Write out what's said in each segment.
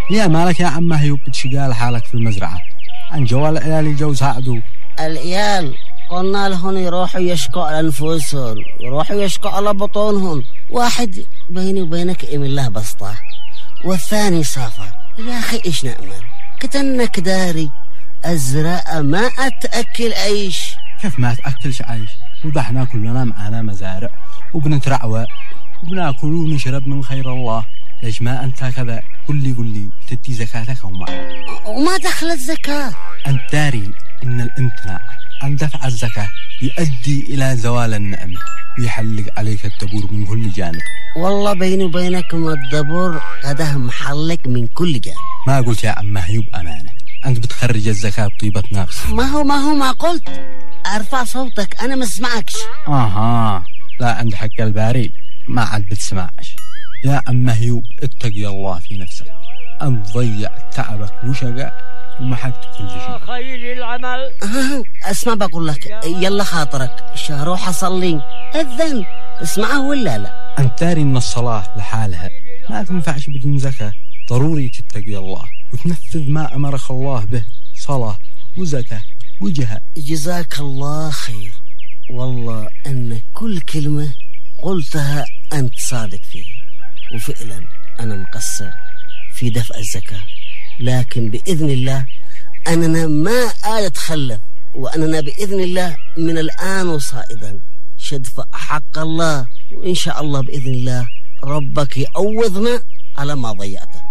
يا مالك يا عم هيوب بتشقال حالك في المزرعة؟ عن جوال العيال جوز عقدو. العيال قلنا لهم يروحوا يشكوا على أنفسهم، يروحوا يشكوا على بطونهم. واحد بيني وبينك إيم الله بسطة، والثاني سافر. يا أخي إيش نأمل؟ كتنك داري الزراعة ما أتأكل عيش. كيف ما أتأكلش عيش؟ وضحنا كلنا معنا مزارع وبنترعوى وبناكل ونشرب من خير الله. ليش ما أنت كذا؟ قل لي تدي زكاتك وما دخل الزكاة؟ أنت داري إن الامتناع عن دفع الزكاة يؤدي إلى زوال النعمة ويحلق عليك الدبور من كل جانب. والله بيني وبينكم الدبور هذا محلق من كل جانب. ما قلت يا عم هيوب أمانة، أنت بتخرج الزكاة بطيبة نفس. ما قلت. أرفع صوتك أنا ما اسمعكش. لا عند حق الباري ما عاد بتسمعش. يا عم هيوب اتقي الله في نفسك، أنت ضيع تعبك وشقاء ومحقت كل شيء. خير العمل. اسمع بقول لك، يلا خاطرك روح أصلي الذن اسمعه ولا لا؟ أنت داري إن الصلاة لحالها ما تنفعش بدون زكاة. ضروري تتقي الله وتنفذ ما أمرك الله به، صلاة وزكاة وجهاد. جزاك الله خير. والله أن كل كلمة قلتها أنت صادق فيها، وفعلا أنا مقصر في دفع الزكاة، لكن بإذن الله أننا ما أتخلف، وأننا بإذن الله من الآن وصائدا شدفع حق الله، وإن شاء الله بإذن الله ربك يعوضنا على ما ضيعته.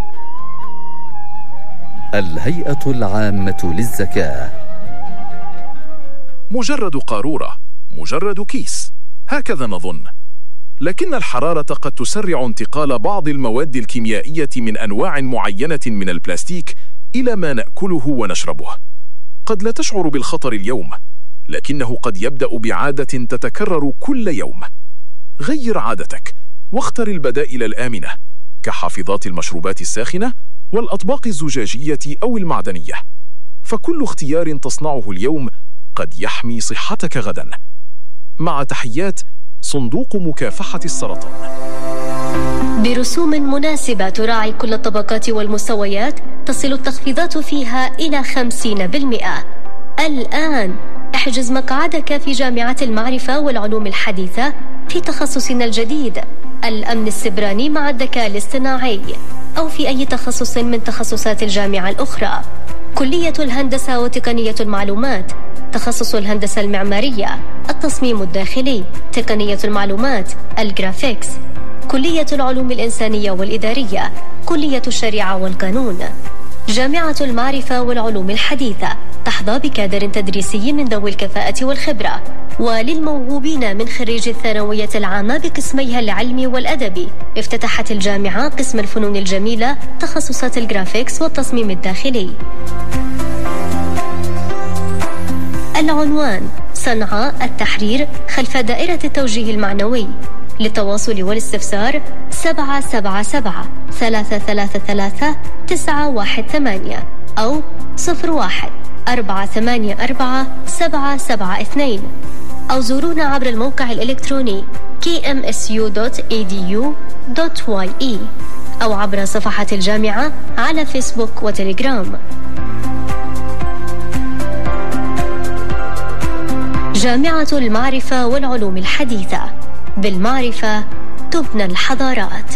الهيئة العامة للزكاة. مجرد قارورة، مجرد كيس، هكذا نظن. لكن الحرارة قد تسرع انتقال بعض المواد الكيميائية من أنواع معينة من البلاستيك إلى ما نأكله ونشربه. قد لا تشعر بالخطر اليوم، لكنه قد يبدأ بعادة تتكرر كل يوم. غير عادتك واختر البدائل الآمنة كحافظات المشروبات الساخنة والأطباق الزجاجية أو المعدنية، فكل اختيار تصنعه اليوم قد يحمي صحتك غدا. مع تحيات صندوق مكافحة السرطان. برسوم مناسبة تراعي كل الطبقات والمستويات، تصل التخفيضات فيها إلى 50%. الآن احجز مقعدك في جامعة المعرفة والعلوم الحديثة في تخصصنا الجديد الأمن السبراني مع الذكاء الاصطناعي، أو في أي تخصص من تخصصات الجامعة الأخرى. كلية الهندسة وتقنية المعلومات، تخصص الهندسة المعمارية، التصميم الداخلي، تقنية المعلومات، الجرافيكس، كلية العلوم الإنسانية والإدارية، كلية الشريعة والقانون. جامعة المعرفة والعلوم الحديثة تحظى بكادر تدريسي من ذوي الكفاءة والخبرة. وللموهوبين من خريج الثانوية العامة بقسميها العلمي والأدبي، افتتحت الجامعة قسم الفنون الجميلة، تخصصات الجرافيكس والتصميم الداخلي. العنوان: صنعاء التحرير خلف دائرة التوجيه المعنوي. للتواصل والاستفسار 777-333-918 أو 01-484-772 أو زورونا عبر الموقع الإلكتروني kmsu.edu.ye أو عبر صفحة الجامعة على فيسبوك وتليجرام. جامعة المعرفة والعلوم الحديثة، بالمعرفة تبنى الحضارات.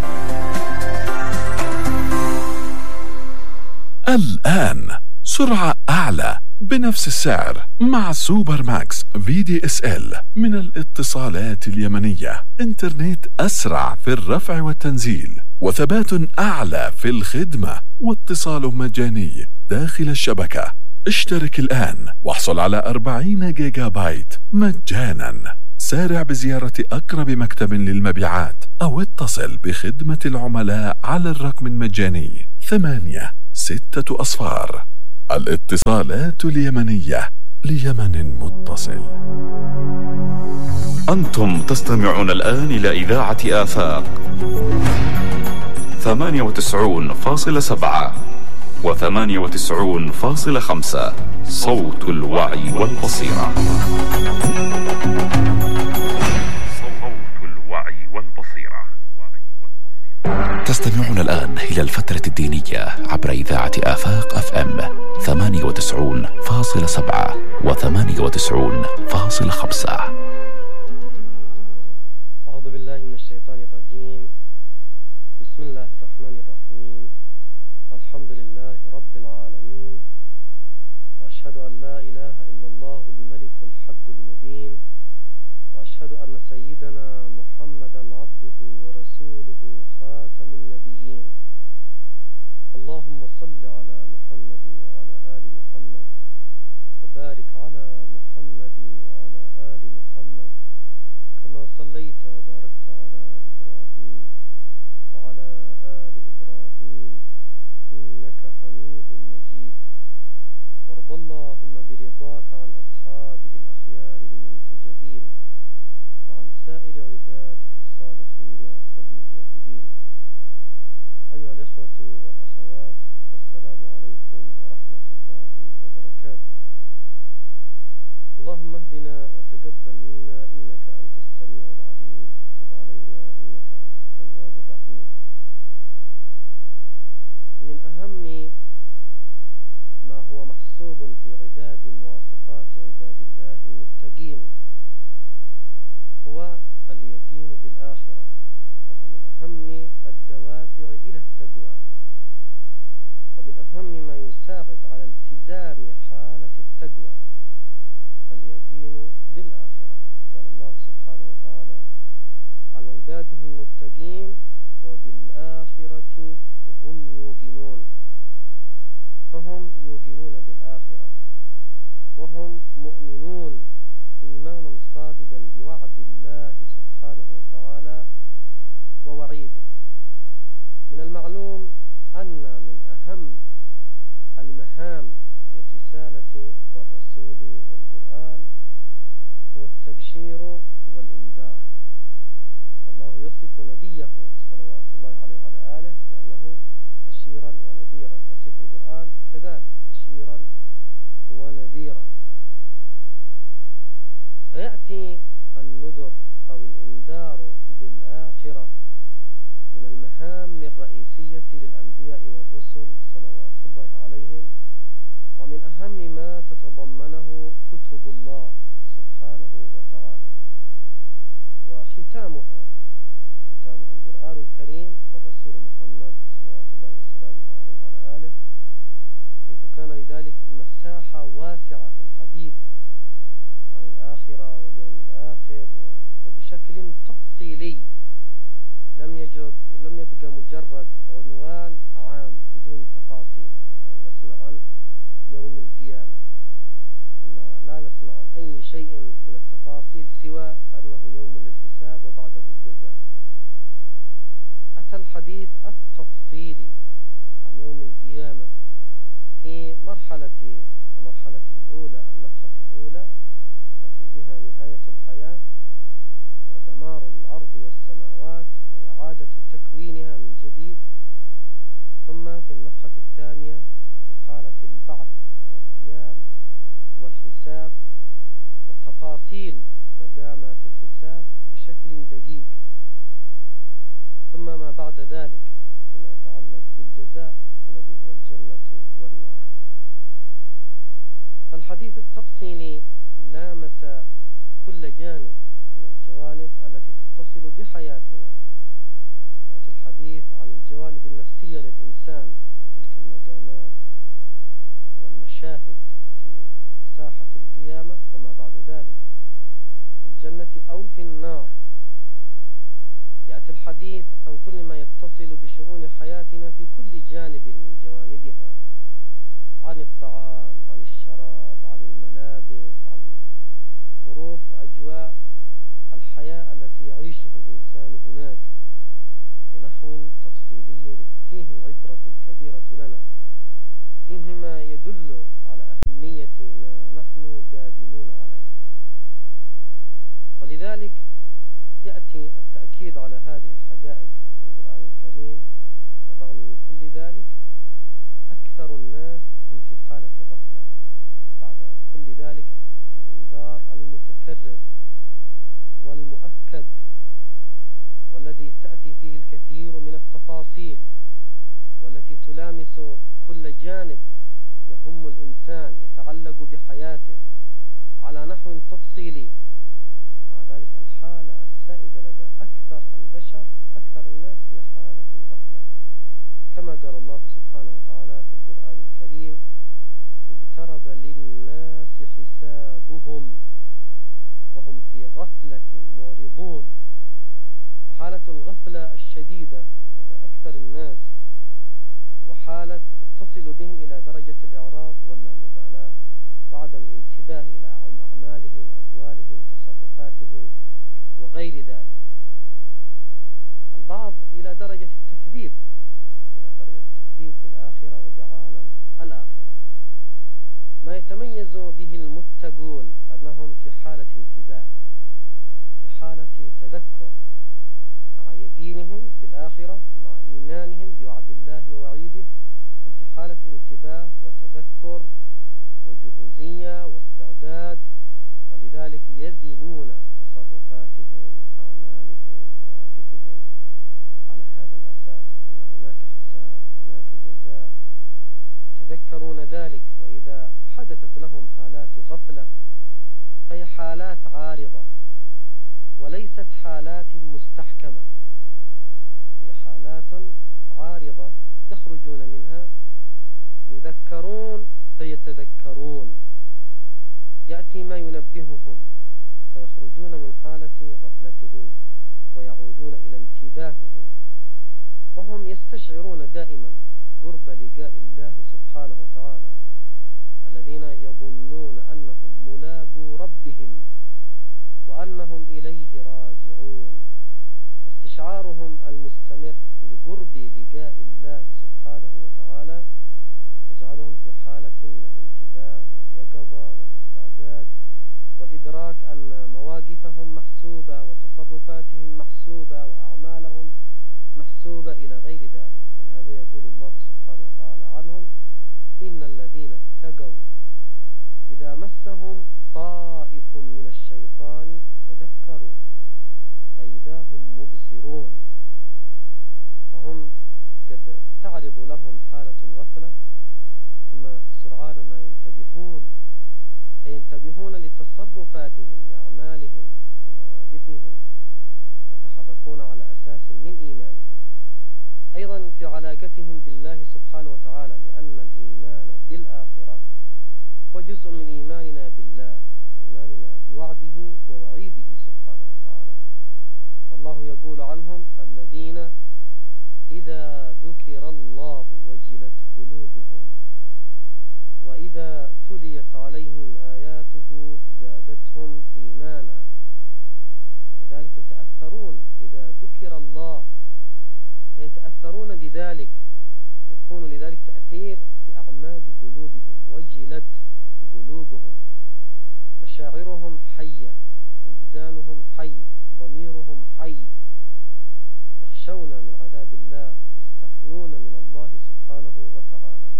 الآن سرعة أعلى بنفس السعر مع سوبر ماكس VDSL من الاتصالات اليمنية. إنترنت أسرع في الرفع والتنزيل، وثبات أعلى في الخدمة، واتصال مجاني داخل الشبكة. اشترك الآن واحصل على 40 جيجا بايت مجانا. سارع بزيارة أقرب مكتب للمبيعات أو اتصل بخدمة العملاء على الرقم المجاني 86. الاتصالات اليمنية ليمن متصل. أنتم تستمعون الآن إلى إذاعة آفاق 98.7 و98.5 صوت الوعي والبصيرة. تستمعون الآن إلى الفترة الدينية عبر إذاعة آفاق FM 98.7 و98.5. أعوذ بالله من الشيطان الرجيم. بسم الله الرحمن الرحيم. الحمد لله رب العالمين، وأشهد أن لا إله إلا الله الملك الحق المبين، وأشهد أن سيدنا محمدا عبده ورسوله خاتم النبيين. اللهم صل على محمد وعلى آل محمد، وبارك على محمد وعلى آل محمد كما صليت وباركت على إبراهيم وعلى آل إبراهيم إنك حميد مجيد. وارض اللهم برضاك عن أصحابه الأخيار المنتجبين، وعن سائر عبادك الصالحين والمجاهدين. أيها الإخوة والأخوات، السلام عليكم ورحمة الله وبركاته. اللهم اهدنا وتقبل منا إنك أنت السميع العليم، تب علينا إنك أنت التواب الرحيم. من أهم ما هو محسوب في عداد مواصفات عباد الله المتقين هو اليقين بالآخرة، وهو من أهم الدوافع إلى التقوى، ومن أهم ما يساعد على التزام حالة التقوى اليقين بالآخرة. قال الله سبحانه وتعالى عن عباده المتقين: وبالآخرة هم يوقنون. فهم يوقنون بالآخرة، وهم مؤمنون إيمانا صادقا بوعد الله سبحانه وتعالى ووعيده. من المعلوم أن من أهم المهام للرسالة والرسول والقرآن هو التبشير والإنذار. فالله يصف نبيه صلوات الله عليه وعلى آله بأنه بشيرا ونذيرا، يصف القرآن كذلك بشيرا ونذيرا. فيأتي النذر أو الإنذار بالآخرة من المهام الرئيسية للأنبياء والرسل صلوات الله عليهم، ومن أهم ما تتضمنه كتب الله سبحانه وتعالى. وختامها القرآن الكريم والرسول محمد صلوات الله وسلامه عليه وعلى آله، حيث كان لذلك مساحة واسعة في الحديث عن الآخرة واليوم الآخر، وبشكل تفصيلي لم يبقى مجرد عنوان عام بدون تفاصيل. مثلا نسمع عن يوم القيامة ثم لا نسمع عن أي شيء من التفاصيل سوى أنه يوم للحساب وبعده الجزاء. أتى الحديث التفصيلي عن يوم القيامة في مرحلته الأولى، النفخة الأولى التي بها نهاية الحياة ودمار الأرض والسماوات وإعادة تكوينها من جديد، ثم في النفخة الثانية في حالة البعث والقيام والحساب وتفاصيل مقامات الحساب بشكل دقيق، ثم ما بعد ذلك فيما يتعلق بالجزاء الذي هو الجنة والنار. الحديث التفصيلي لامس كل جانب من الجوانب التي تتصل بحياتنا. يأتي الحديث عن الجوانب النفسية للإنسان في تلك المقامات والمشاهد في ساحة القيامة وما بعد ذلك في الجنة أو في النار. يأتي الحديث عن كل ما يتصل بشؤون حياتنا في كل جانب من جوانبها، عن الطعام، عن الشراب، عن الملابس، عن ظروف وأجواء الحياة التي يعيشها الإنسان هناك بنحو تفصيلي فيه العبرة الكبيرة لنا، فيه ما يدل على أهمية ما نحن قادمون عليه. ولذلك يأتي التأكيد على هذه الحقائق في القرآن الكريم. بالرغم من كل ذلك أكثر الناس هم في حالة غفلة. بعد كل ذلك الإنذار المتكرر والمؤكد والذي تأتي فيه الكثير من التفاصيل والتي تلامس كل جانب يهم الإنسان يتعلق بحياته على نحو تفصيلي. مع ذلك الحالة السائدة لدى أكثر البشر أكثر الناس هي حالة الغفلة، كما قال الله سبحانه وتعالى في القرآن الكريم: اقترب للناس حسابهم وهم في غفلة معرضون. حالة الغفلة الشديدة لدى أكثر الناس وحالة تصل بهم إلى درجة الإعراض واللامبالاة وعدم الانتباه إلى أعمالهم، أقوالهم، تصرفاتهم وغير ذلك. البعض إلى درجة التكذيب بالآخرة وبعالم الآخرة. ما يتميز به المتقون أنهم في حالة انتباه، في حالة تذكر، مع يقينهم بالآخرة، مع إيمانهم بوعد الله ووعيده، هم في حالة انتباه وتذكر وجهوزية واستعداد، ولذلك يزنون تصرفاتهم، أعمالهم، مواقفهم على هذا الأساس، أن هناك حساب، هناك جزاء، يتذكرون ذلك. وإذا حدثت لهم حالات غفلة فهي حالات عارضة وليست حالات مستحكمة، هي حالات عارضة يخرجون منها، يذكرون فيتذكرون، يأتي ما ينبههم فيخرجون من حالة غفلتهم ويعودون إلى انتباههم، وهم يستشعرون دائما قرب لقاء الله سبحانه وتعالى. الذين يظنون أنهم ملاقو ربهم وأنهم إليه راجعون، فاستشعارهم المستمر لقرب لقاء الله سبحانه وتعالى يجعلهم في حالة من الانتباه واليقظة والاستعداد والإدراك أن مواقفهم محسوبة وتصرفاتهم محسوبة وأعمالهم محسوبة إلى غير ذلك. ولهذا يقول الله سبحانه وتعالى عنهم: إن الذين اتقوا إذا مسهم طائف من الشيطان تذكروا فإذا هم مبصرون. فهم قد تعرض لهم حالة الغفلة ثم سرعان ما فينتبهون لتصرفاتهم، لأعمالهم، لمواقفهم، يتحركون على أساس من إيمانهم. أيضا في علاقتهم بالله سبحانه وتعالى، لأن الإيمان بالآخرة هو جزء من إيماننا بالله، إيماننا بوعده ووعيده سبحانه وتعالى. والله يقول عنهم: الذين إذا ذكر الله وجلت قلوبهم وإذا تليت عليهم آياته زادتهم إيمانا. ولذلك يتأثرون إذا ذكر الله، يتأثرون بذلك، يكون لذلك تأثير في أعماق قلوبهم، وجلت قلوبهم، مشاعرهم حية، وجدانهم حي، ضميرهم حي، يخشون من عذاب الله، يستحيون من الله سبحانه وتعالى.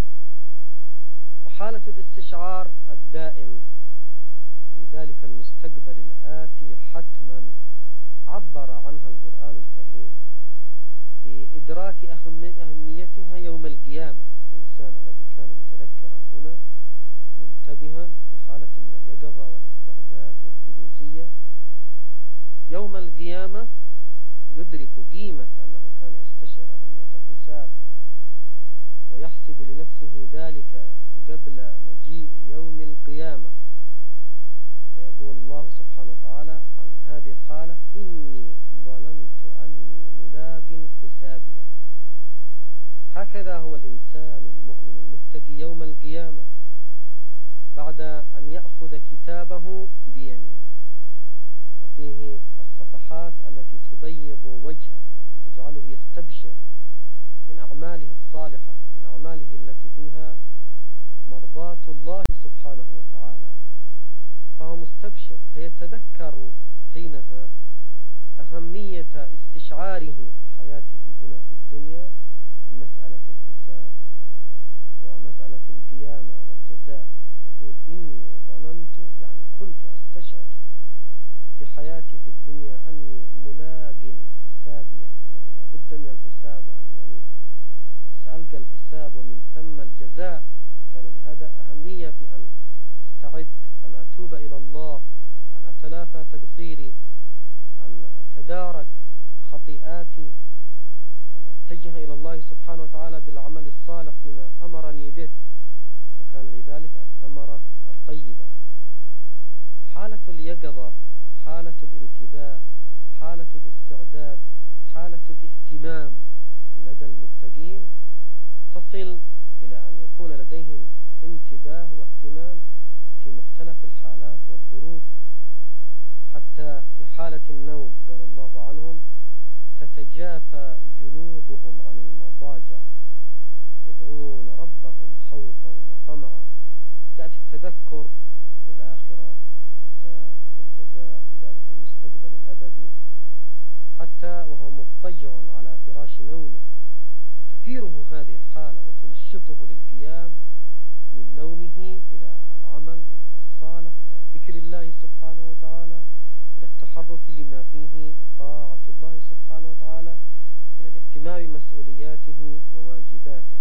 وحالة الاستشعار الدائم لذلك المستقبل الآتي حتما عبر عنها القرآن الكريم في إدراك أهميتها يوم القيامة. الإنسان الذي كان متذكرا هنا منتبها في حالة من اليقظة والاستعداد والجهوزية، يوم القيامة يدرك قيمة أنه كان يستشعر أهمية الحساب ويحسب لنفسه ذلك قبل مجيء يوم القيامة. فيقول الله سبحانه وتعالى عن هذه الحالة: إني ظننت أني ملاق حسابية. هكذا هو الإنسان المؤمن المتقي يوم القيامة بعد أن يأخذ كتابه بيمينه، وفيه الصفحات التي تبيض وجهه وتجعله يستبشر من أعماله الصالحة، من أعماله التي فيها مرضاة الله سبحانه وتعالى، فهو مستبشر، فيتذكر حينها أهمية استشعاره في حياته هنا في الدنيا لمسألة الحساب ومسألة القيامة والجزاء. يقول: إني ظننت، يعني كنت أستشعر في حياتي في الدنيا أني ملاق حسابية، أنه لا بد من الحساب، وأن يعني سألقى الحساب ومن ثم الجزاء. كان لهذا أهمية في أن أستعد، أن أتوب إلى الله، أن أتلافى تقصيري، أن أتدارك خطيئاتي، أن أتجه إلى الله سبحانه وتعالى بالعمل الصالح فيما أمرني به. فكان لذلك الثمرة الطيبة. حالة اليقظة، حالة الانتباه، حالة الاستعداد، حالة الاهتمام لدى المتقين تصل إلى أن يكون لديهم انتباه واهتمام في مختلف الحالات والظروف. حتى في حالة النوم قال الله عنهم: تتجافى جنوبهم عن المضاجع يدعون ربهم خوفا وطمعا. يأتي التذكر بالآخرة، الحساب، بالجزاء، بذلك المستقبل الأبدي، حتى وهو مضطجع على فراش نومه، فتثيره هذه الحالة وتنشطه للقيام من نومه إلى العمل، إلى الصالح، إلى ذكر الله سبحانه وتعالى، إلى التحرك لما فيه طاعة الله سبحانه وتعالى، إلى الاهتمام بمسؤولياته وواجباته.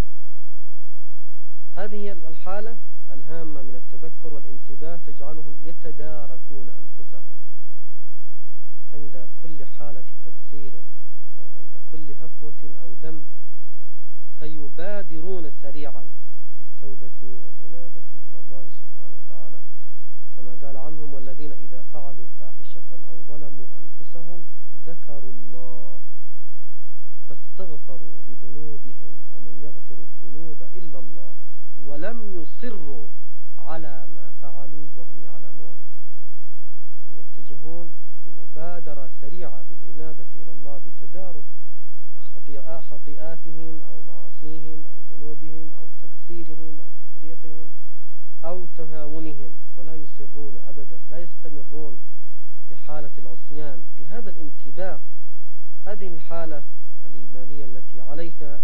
هذه الحالة الهامة من التذكر والانتباه تجعلهم يتداركون أنفسهم عند كل حالة تقصير أو عند كل هفوة أو ذنب، فيبادرون سريعا بالتوبة والإنابة إلى الله سبحانه وتعالى، كما قال عنهم: والذين إذا فعلوا فاحشة أو ظلموا أنفسهم ذكروا الله فاستغفروا لذنوبهم ومن يغفر الذنوب إلا الله ولم يصروا على ما فعلوا وهم يعلمون. هم يتجهون بمبادرة سريعة بالإنابة إلى الله بتدارك خطيئاتهم أو معاصيهم أو ذنوبهم أو تقصيرهم أو تفريطهم أو تهاونهم، ولا يصرون أبدا، لا يستمرون في حالة العصيان. بهذا الانتباه، هذه الحالة الإيمانية التي عليها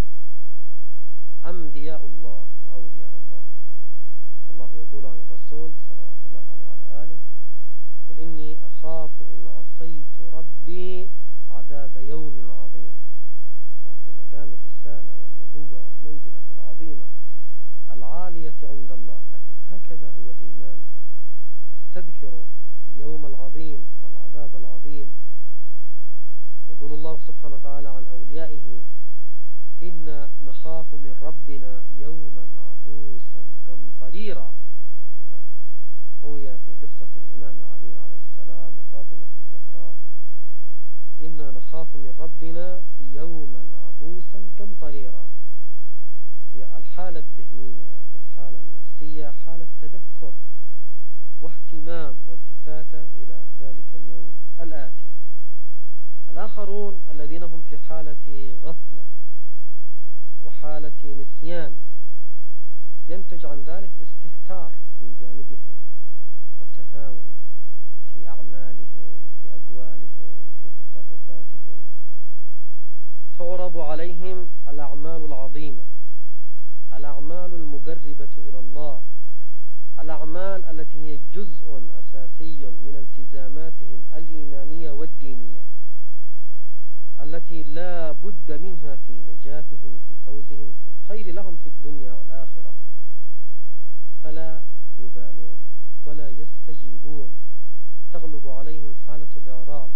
أنبياء الله وأولياء الله. الله يقول عن الرسول صلوات الله عليه وعلى آله: قل إني أخاف إن عصيت ربي عذاب يوم عظيم. وفي مقام الرسالة والنبوة والمنزلة العظيمة العالية عند الله. لكن هكذا هو الإيمان، استذكروا اليوم العظيم والعذاب العظيم. يقول الله سبحانه وتعالى عن أوليائه: إنا نخاف من ربنا يوما عبوسا قمطريرا، فيما روي في قصة الإمام علي عليه السلام وفاطمة الزهراء: إنا نخاف من ربنا يوما عبوسا قمطريرا. في الحالة الذهنية، في الحالة النفسية، حالة تذكر واهتمام والتفات إلى ذلك اليوم الآتي. الآخرون الذين هم في حالة غفلة وحالة نسيان، ينتج عن ذلك استهتار من جانبهم وتهاون في أعمالهم، في أقوالهم، في تصرفاتهم. تعرض عليهم الأعمال العظيمة، الأعمال المقربة إلى الله، الأعمال التي هي جزء أساسي من التزاماتهم الإيمانية والدينية، التي لا بد منها في نجاتهم، في فوزهم، في الخير لهم في الدنيا والآخرة. فلا يبالون ولا يستجيبون، تغلب عليهم حالة الإعراض.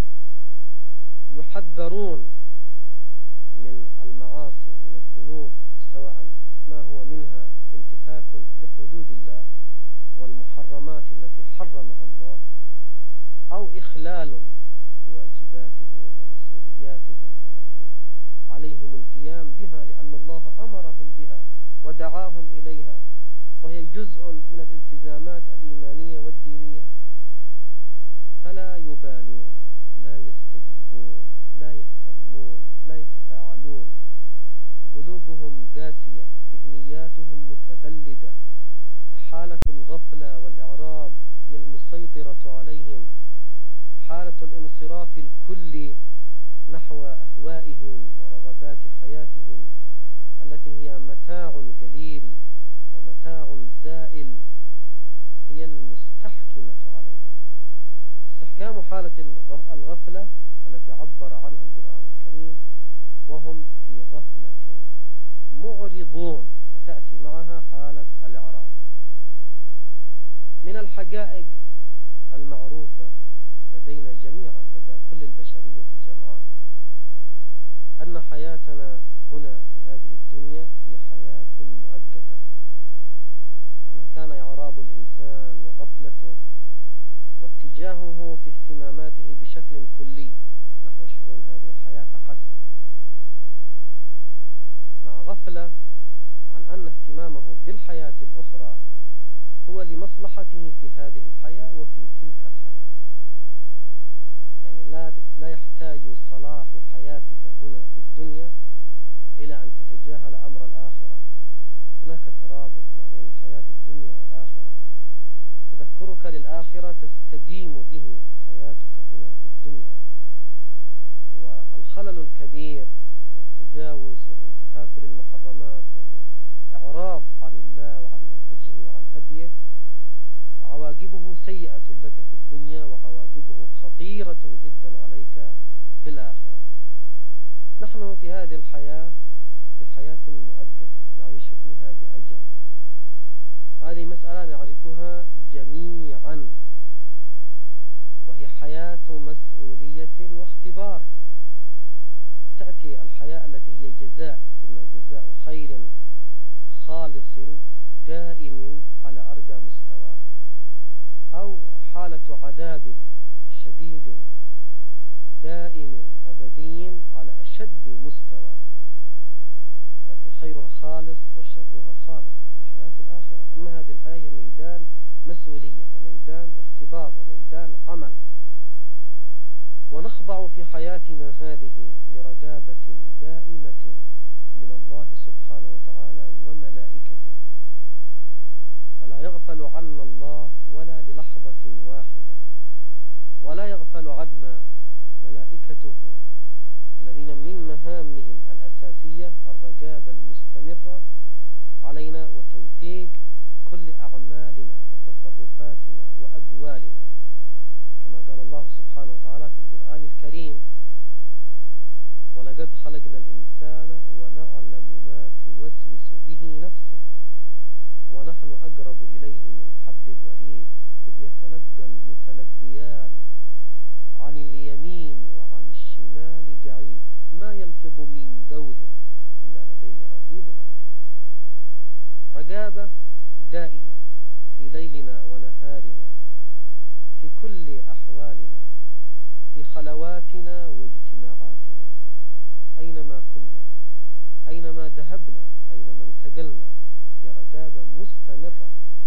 يحذرون من المعاصي، من الذنوب، سواء ما هو منها انتهاك لحدود الله والمحرمات التي حرمها الله، أو إخلال بواجباتهم ومسؤولياتهم التي عليهم القيام بها، لأن الله أمرهم بها ودعاهم إليها، وهي جزء من الالتزامات الإيمانية والدينية. فلا يبالون، لا يستجيبون، لا يهتمون، لا يتفاعلون. قلوبهم قاسية، ذهنياتهم متبلدة، حالة الغفلة والإعراض هي المسيطرة عليهم، حالة الانصراف الكلي نحو أهوائهم ورغبات حياتهم التي هي متاع قليل ومتاع زائل، هي المستحكمة عليهم. استحكام حالة الغفلة التي عبر عنها القرآن الكريم وهم في غفلة معرضون، فتأتي معها حالة الإعراض. من الحقائق المعروفة لدينا جميعا، لدى كل البشرية جمعاء، أن حياتنا هنا في هذه الدنيا هي حياة مؤقتة. مهما كان إعراض الإنسان وغفلته واتجاهه في اهتماماته بشكل كلي نحو شؤون هذه الحياة فحسب، مع غفلة عن أن اهتمامه بالحياة الأخرى هو لمصلحته في هذه الحياة وفي تلك الحياة. يعني لا يحتاج صلاح حياتك هنا في الدنيا إلى أن تتجاهل أمر الآخرة. هناك ترابط ما بين الحياة الدنيا والآخرة. تذكرك للآخرة تستقيم به حياتك هنا في الدنيا، والخلل الكبير والتجاوز والانتهاك للمحرمات والإعراض عن الله وعن منهجه وعن هديه عواقبه سيئة لك في الدنيا وعواقبه خطيرة جدا عليك في الآخرة. نحن في هذه الحياة في حياة مؤقتة نعيش فيها بأجل، هذه مسألة نعرفها جميعا، وهي حياة مسؤولية واختبار. تأتي الحياة التي هي جزاء، إما جزاء خير خالص دائم على أرجى مستوى، أو حالة عذاب شديد دائم أبدي على أشد مستوى، التي خيرها خالص وشرها خالص، الحياة الآخرة. أما هذه الحياة هي ميدان مسؤولية وميدان اختبار وميدان عمل، ونخضع في حياتنا هذه لرقابة دائمة من الله سبحانه وتعالى وملائكته، فلا يغفل عنا الله ولا للحظة واحدة، ولا يغفل عنا ملائكته الذين من مهامهم الأساسية الرقابة المستمرة علينا وتوثيق كل أعمالنا وتصرفاتنا وأقوالنا، كما قال الله سبحانه وتعالى في القرآن الكريم: ولقد خلقنا الإنسان ونعلم ما توسوس به نفسه ونحن أقرب إليه من حبل الوريد إذ يتلقى المتلقيان عن اليمين وعن الشمال قعيد ما يلفظ من قول إلا لديه رقيب عتيد. رقابة دائمة في ليلنا ونهارنا، في كل أحوالنا، في خلواتنا واجتماعاتنا، أينما كنا، أينما ذهبنا، أينما انتقلنا، هي رقابة مستمرة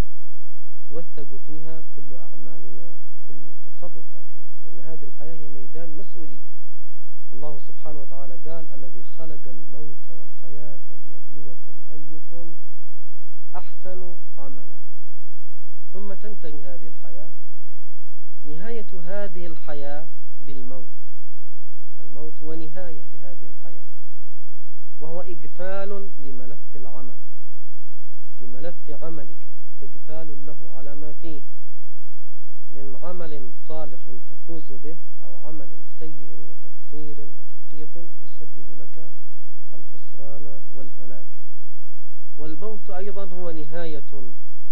توثق فيها كل أعمالنا، كل تصرفاتنا، لأن هذه الحياة هي ميدان مسؤولية. الله سبحانه وتعالى قال: الذي خلق الموت والحياة ليبلوكم أيكم أحسن عملا. ثم تنتهي هذه الحياة، نهاية هذه الحياة بالموت. الموت هو نهاية لهذه الحياة، وهو إقفال لملف العمل، لملف عملك، إقفال له على ما فيه من عمل صالح تفوز به أو عمل سيء وتقصير وتفريط يسبب لك الخسران والهلاك. والموت أيضا هو نهاية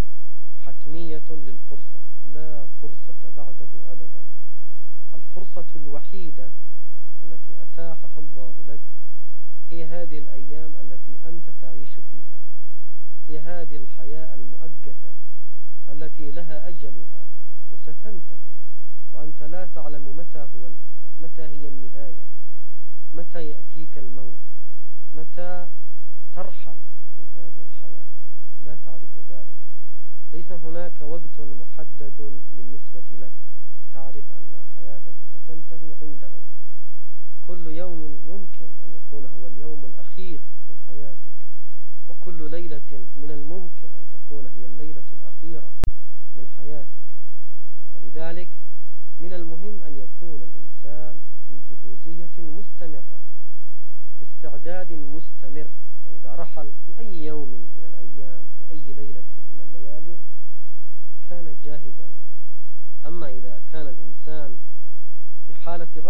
حتمية للفرصة، لا فرصة بعده أبدا. الفرصة الوحيدة التي أتاحها الله لك هي هذه الأيام التي أنت تعيش فيها، هي هذه الحياة المؤقتة التي لها أجلها وستنتهي، وأنت لا تعلم متى هي النهاية، متى يأتيك الموت، متى ترحل من هذه الحياة، لا تعرف ذلك. ليس هناك وقت محدد بالنسبة لك، تعرف أن حياتك ستنتهي عنده. كل يوم يمكن أن يكون هو اليوم الأخير من حياتك، وكل ليلة من الممكن أن تكون هي الليلة الأخيرة من حياتك. ولذلك من المهم أن يكون الإنسان في جهوزية مستمرة، في استعداد مستمر، فإذا رحل في أي يوم من الأيام، في أي ليلة من الليالي، كان جاهزا. أما إذا كان الإنسان في حالة غفلة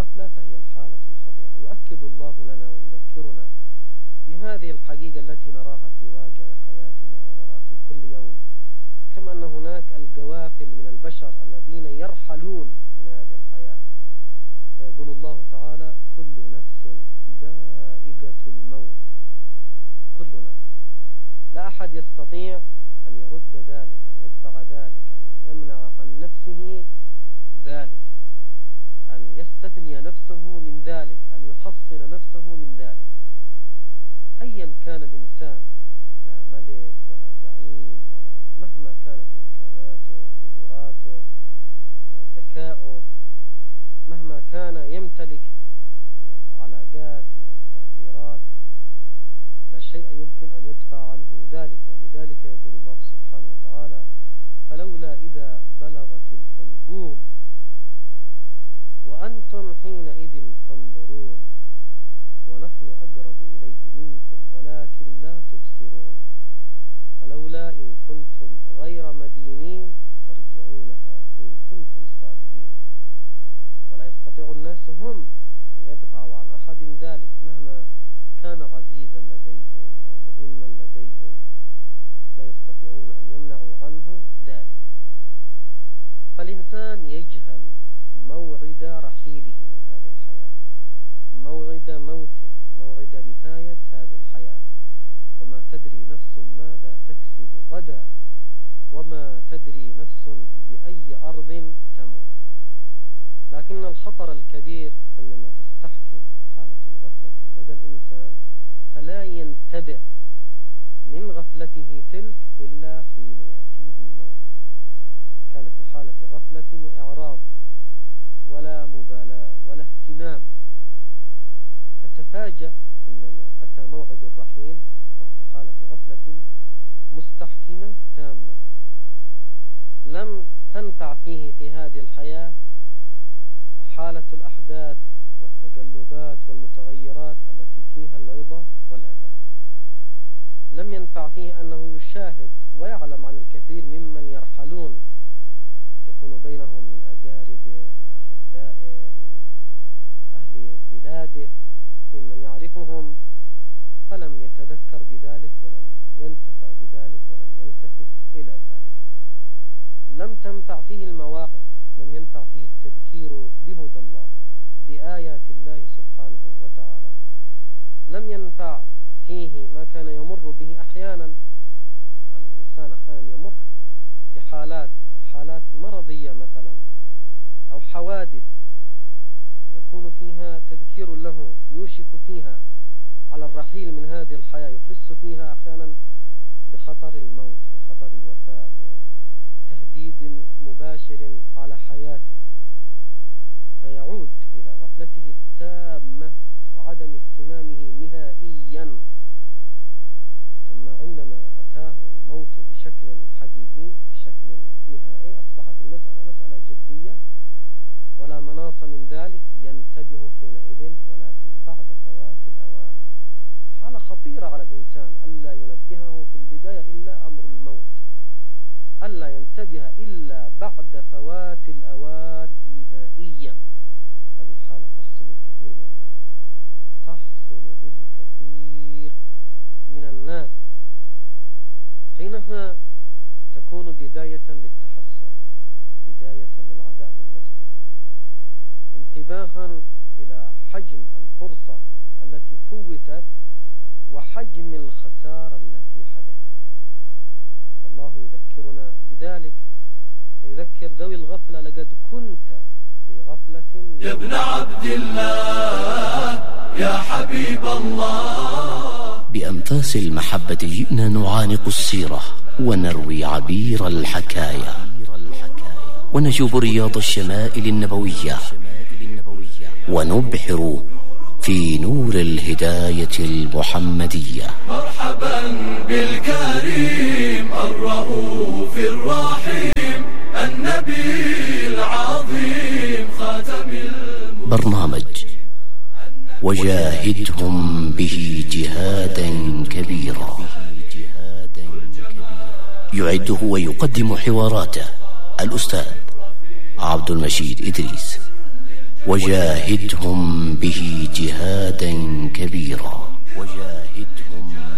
الغفلة فهي الحالة الخطيرة. يؤكد الله لنا ويذكرنا بهذه الحقيقة التي نراها في واقع حياتنا ونرى في كل يوم، كما أن هناك القوافل من البشر الذين يرحلون من هذه الحياة. فيقول الله تعالى: كل نفس ذائقة الموت. كل نفس، لا أحد يستطيع أن يرد ذلك، أن يدفع ذلك، أن يمنع عن نفسه ذلك، أن يستثني نفسه من ذلك، أن يحصن نفسه من ذلك. أيا كان الإنسان، لا ملك ولا زعيم ولا مهما كانت إمكاناته، قدراته، ذكاؤه، مهما كان يمتلك من العلاقات، من التأثيرات، لا شيء يمكن أن يدفع عنه ذلك. ولذلك يقول الله سبحانه وتعالى: فلولا إذا بلغت الحلقوم وأنتم حينئذ تنظرون ونحن أقرب إليه منكم ولكن لا تبصرون فلولا إن كنتم غير مدينين ترجعونها إن كنتم صادقين. ولا يستطيع الناس هم أن يدفعوا عن أحد ذلك مهما كان عزيزا لديهم أو مهما لديهم، لا يستطيعون أن يمنعوا عنه ذلك. فالإنسان يجهل موعد رحيله من هذه الحياة، موعد موته، موعد نهاية هذه الحياة. وما تدري نفس ماذا تكسب غدا، وما تدري نفس بأي أرض تموت. لكن الخطر الكبير عندما تستحكم حالة الغفلة لدى الإنسان فلا ينتبه من غفلته تلك إلا حين يأتيه الموت. كان في حالة غفلة وإعراض ولا مبالاة ولا اهتمام، فتفاجأ عندما أتى موعد الرحيل وهو في حالة غفلة مستحكمة تامة، لم تنفع فيه في هذه الحياة حالة الأحداث والتقلبات والمتغيرات التي فيها العظة والعبرة. لم ينفع فيه أنه يشاهد ويعلم عن الكثير ممن يرحلون، قد يكون بينهم من أقاربه، من أحبائه، من أهل بلاده، ممن يعرفهم، فلم يتذكر بذلك ولم ينتفع بذلك ولم يلتفت إلى ذلك. لم تنفع فيه المواقف، لم ينفع فيه التذكير بهدى الله، بآيات الله سبحانه وتعالى. لم ينفع فيه ما كان يمر به أحيانا. الإنسان أحيانا يمر بحالات مرضية مثلا، أو حوادث يكون فيها تذكير له، يوشك فيها على الرحيل من هذه الحياة، يحس فيها أحيانا بخطر الموت، بخطر الوفاة، بتهديد مباشر على حياته، فيعود إلى غفلته التامة وعدم اهتمامه نهائيا. ثم عندما أتاه الموت بشكل حقيقي، بشكل نهائي، أصبحت المسألة مسألة جدية ولا مناص من ذلك، ينتبه حينئذ ولكن بعد فوات الأوان. حالة خطيرة على الإنسان ألا ينبهه في البداية إلا أمر الموت، ألا ينتبه إلا بعد فوات الأوان نهائيا. هذه حالة تحصل للكثير من الناس، تحصل للكثير من الناس. حينها تكون بداية للتحسر، بداية للعذاب النفسي، انتباها إلى حجم الفرصة التي فوتت وحجم الخسارة التي حدثت. والله يذكرنا بذلك، فيذكر ذوي الغفلة: لقد كنت في غفلة يا ابن عبد الله يا حبيب الله. بأنفاس المحبة جئنا نعانق السيرة ونروي عبير الحكاية ونجوب رياض الشمائل النبوية ونبحر في نور الهداية المحمدية. مرحبا بالكريم الرؤوف الرحيم النبي العظيم خاتم برنامج وجاهدهم به جهادا كبيرا، يعده ويقدم حواراته الأستاذ عبد المجيد إدريس. وجاهدهم به جهادا كبيرا. وجاهدهم